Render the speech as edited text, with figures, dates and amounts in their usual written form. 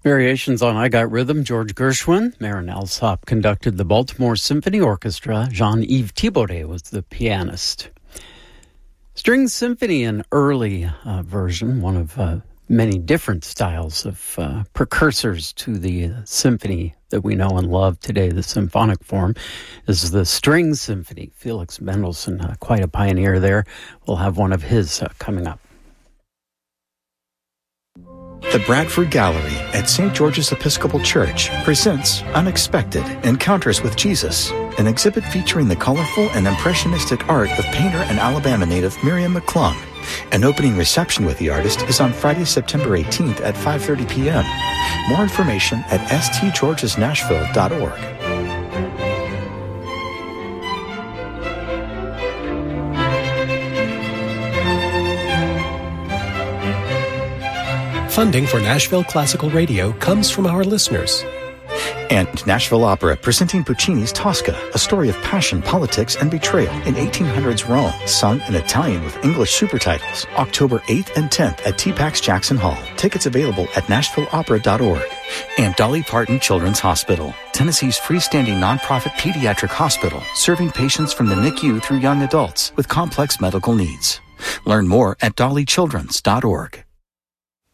Variations on I Got Rhythm, George Gershwin. Marin Alsop conducted the Baltimore Symphony Orchestra. Jean-Yves Thibaudet was the pianist. String Symphony, an early version, one of many different styles of precursors to the symphony that we know and love today, the symphonic form, is the String Symphony. Felix Mendelssohn, quite a pioneer there. We'll have one of his coming up. The Bradford Gallery at St. George's Episcopal Church presents Unexpected Encounters with Jesus, an exhibit featuring the colorful and impressionistic art of painter and Alabama native Miriam McClung. An opening reception with the artist is on Friday, September 18th at 5:30 p.m. More information at stgeorgesnashville.org. Funding for Nashville Classical Radio comes from our listeners. And Nashville Opera, presenting Puccini's Tosca, a story of passion, politics, and betrayal in 1800s Rome, sung in Italian with English supertitles, October 8th and 10th at TPAX Jackson Hall. Tickets available at NashvilleOpera.org. And Dolly Parton Children's Hospital, Tennessee's freestanding nonprofit pediatric hospital, serving patients from the NICU through young adults with complex medical needs. Learn more at dollychildrens.org.